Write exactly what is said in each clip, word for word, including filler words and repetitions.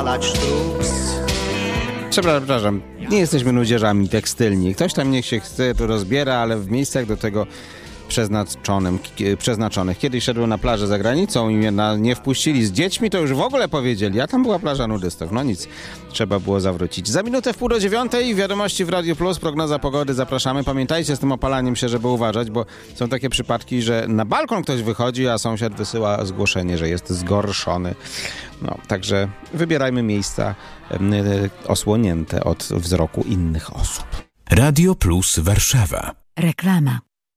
Przepraszam, nie jesteśmy nudzierzami tekstylni. Ktoś tam niech się chce, to rozbiera, ale w miejscach do tego przeznaczonym, przeznaczonych. Kiedyś szedłem na plażę za granicą i mnie na, nie wpuścili z dziećmi, to już w ogóle powiedzieli, a tam była plaża nudystów. No nic, trzeba było zawrócić. Za minutę w pół do dziewiątej wiadomości w Radio Plus, prognoza pogody, zapraszamy. Pamiętajcie z tym opalaniem się, żeby uważać, bo są takie przypadki, że na balkon ktoś wychodzi, a sąsiad wysyła zgłoszenie, że jest zgorszony. No, także wybierajmy miejsca y, osłonięte od wzroku innych osób. Radio Plus Warszawa. Reklama.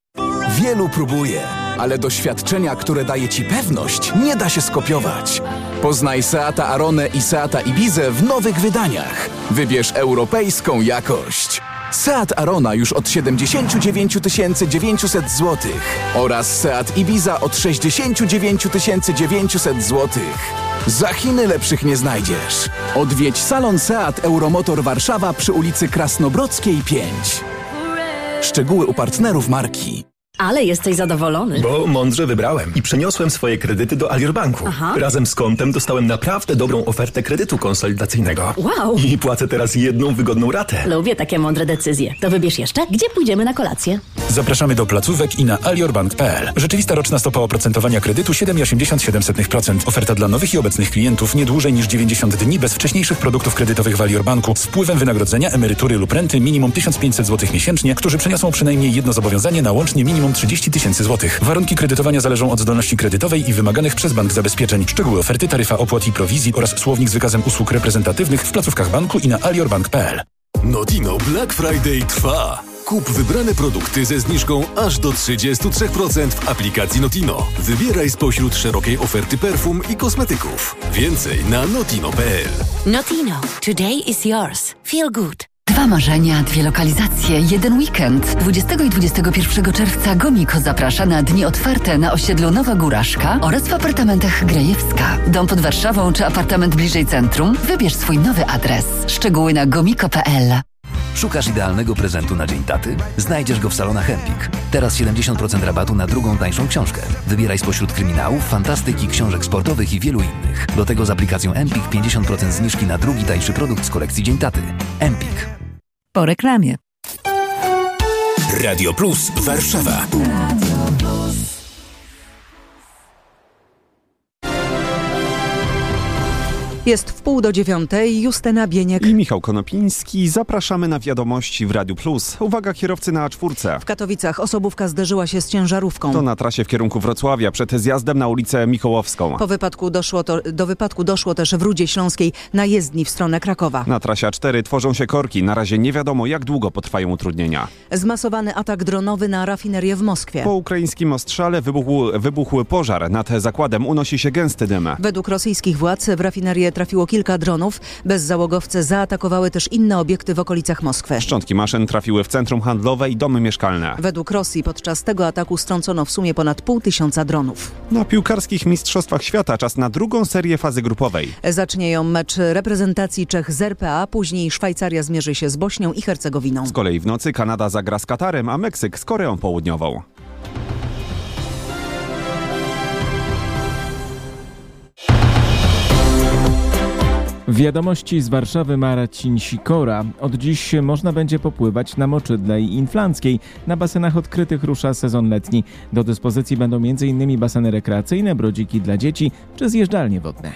Wielu próbuje, ale doświadczenia, które daje Ci pewność, nie da się skopiować. Poznaj Seata Aronę i Seata Ibizę w nowych wydaniach. Wybierz europejską jakość. Seat Arona już od siedemdziesiąt dziewięć tysięcy dziewięćset złotych oraz Seat Ibiza od sześćdziesiąt dziewięć tysięcy dziewięćset złotych. Za Chiny lepszych nie znajdziesz. Odwiedź salon Seat Euromotor Warszawa przy ulicy Krasnobrodzkiej pięć. Szczegóły u partnerów marki. Ale jesteś zadowolony. Bo mądrze wybrałem i przeniosłem swoje kredyty do Alior Banku. Aha. Razem z kontem dostałem naprawdę dobrą ofertę kredytu konsolidacyjnego. Wow. I płacę teraz jedną wygodną ratę. Lubię takie mądre decyzje. To wybierz jeszcze, gdzie pójdziemy na kolację. Zapraszamy do placówek i na aliorbank kropka p l. Rzeczywista roczna stopa oprocentowania kredytu siedem przecinek osiemdziesiąt siedem procent. Oferta dla nowych i obecnych klientów nie dłużej niż dziewięćdziesiąt dni bez wcześniejszych produktów kredytowych w Alior Banku z wpływem wynagrodzenia, emerytury lub renty minimum tysiąc pięćset złotych miesięcznie, którzy przeniosą przynajmniej jedno zobowiązanie na łącznie minimum trzydzieści tysięcy złotych. Warunki kredytowania zależą od zdolności kredytowej i wymaganych przez bank zabezpieczeń. Szczegóły oferty, taryfa opłat i prowizji oraz słownik z wykazem usług reprezentatywnych w placówkach banku i na aliorbank kropka p l. Notino Black Friday trwa. Kup wybrane produkty ze zniżką aż do trzydzieści trzy procent w aplikacji Notino. Wybieraj spośród szerokiej oferty perfum i kosmetyków. Więcej na notino kropka p l. Notino. Today is yours. Feel good. Dwa marzenia, dwie lokalizacje, jeden weekend. dwudziestego i dwudziestego pierwszego czerwca Gomiko zaprasza na dni otwarte na osiedlu Nowa Góraszka oraz w apartamentach Grajewska. Dom pod Warszawą czy apartament bliżej centrum? Wybierz swój nowy adres. Szczegóły na gomiko kropka p l. Szukasz idealnego prezentu na Dzień Taty? Znajdziesz go w salonach Empik. Teraz siedemdziesiąt procent rabatu na drugą tańszą książkę. Wybieraj spośród kryminałów, fantastyki, książek sportowych i wielu innych. Do tego z aplikacją Empik pięćdziesiąt procent zniżki na drugi tańszy produkt z kolekcji Dzień Taty. Empik. Po reklamie. Radio Plus Warszawa. Jest w pół do dziewiątej, Justyna Bieniek i Michał Konopiński. Zapraszamy na wiadomości w Radiu Plus. Uwaga, kierowcy na A cztery. W Katowicach osobówka zderzyła się z ciężarówką. To na trasie w kierunku Wrocławia, przed zjazdem na ulicę Mikołowską. Po wypadku doszło to, do wypadku doszło też w Rudzie Śląskiej na jezdni w stronę Krakowa. Na trasie A cztery tworzą się korki. Na razie nie wiadomo, jak długo potrwają utrudnienia. Zmasowany atak dronowy na rafinerię w Moskwie. Po ukraińskim ostrzale wybuchł, wybuchł pożar. Nad zakładem unosi się gęsty dym. Według rosyjskich władz w rafinerię trafiło kilka dronów. Bezzałogowce zaatakowały też inne obiekty w okolicach Moskwy. Szczątki maszyn trafiły w centrum handlowe i domy mieszkalne. Według Rosji podczas tego ataku strącono w sumie ponad pół tysiąca dronów. Na piłkarskich mistrzostwach świata czas na drugą serię fazy grupowej. Zacznie ją mecz reprezentacji Czech z R P A, później Szwajcaria zmierzy się z Bośnią i Hercegowiną. Z kolei w nocy Kanada zagra z Katarem, a Meksyk z Koreą Południową. Wiadomości z Warszawy, Marcin Sikora. Od dziś można będzie popływać na Moczydle i Inflanckiej. Na basenach odkrytych rusza sezon letni. Do dyspozycji będą między innymi baseny rekreacyjne, brodziki dla dzieci czy zjeżdżalnie wodne.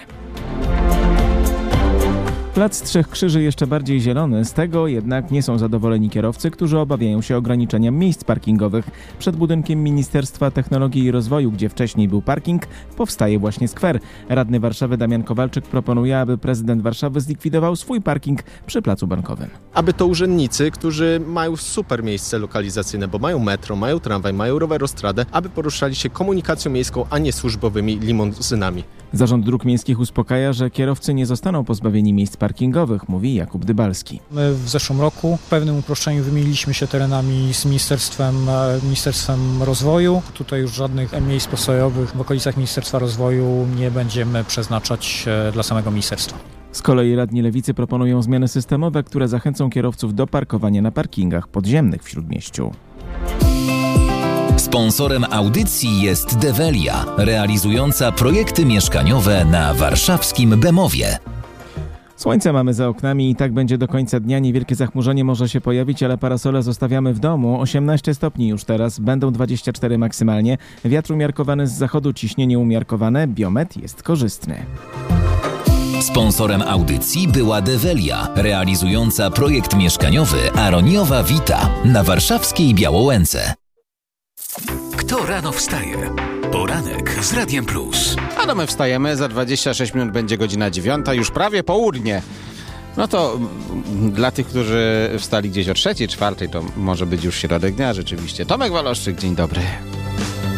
Plac Trzech Krzyży jeszcze bardziej zielony, z tego jednak nie są zadowoleni kierowcy, którzy obawiają się ograniczenia miejsc parkingowych. Przed budynkiem Ministerstwa Technologii i Rozwoju, gdzie wcześniej był parking, powstaje właśnie skwer. Radny Warszawy Damian Kowalczyk proponuje, aby prezydent Warszawy zlikwidował swój parking przy Placu Bankowym. Aby to urzędnicy, którzy mają super miejsce lokalizacyjne, bo mają metro, mają tramwaj, mają rowerostradę, aby poruszali się komunikacją miejską, a nie służbowymi limuzynami. Zarząd Dróg Miejskich uspokaja, że kierowcy nie zostaną pozbawieni miejsc parkingowych, mówi Jakub Dybalski. My w zeszłym roku w pewnym uproszczeniu wymieniliśmy się terenami z Ministerstwem, Ministerstwem Rozwoju. Tutaj już żadnych miejsc postojowych w okolicach Ministerstwa Rozwoju nie będziemy przeznaczać dla samego ministerstwa. Z kolei radni Lewicy proponują zmiany systemowe, które zachęcą kierowców do parkowania na parkingach podziemnych w Śródmieściu. Sponsorem audycji jest Develia, realizująca projekty mieszkaniowe na warszawskim Bemowie. Słońce mamy za oknami i tak będzie do końca dnia. Niewielkie zachmurzenie może się pojawić, ale parasole zostawiamy w domu. osiemnaście stopni już teraz, będą dwadzieścia cztery maksymalnie. Wiatr umiarkowany z zachodu, ciśnienie umiarkowane. Biometr jest korzystny. Sponsorem audycji była Develia, realizująca projekt mieszkaniowy Aroniowa Vita na warszawskiej Białołęce. Kto rano wstaje? Poranek z Radiem Plus. A no my wstajemy, za dwadzieścia sześć minut będzie godzina dziewiąta, już prawie południe. No to m, dla tych, którzy wstali gdzieś o trzeciej, czwartej, to może być już środek dnia rzeczywiście. Tomek Waloszczyk, dzień dobry.